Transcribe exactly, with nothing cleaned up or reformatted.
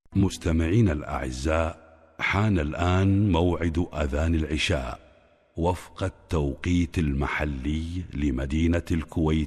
مستمعين الأعزاء، حان الآن موعد أذان العشاء وفق التوقيت المحلي لمدينة الكويت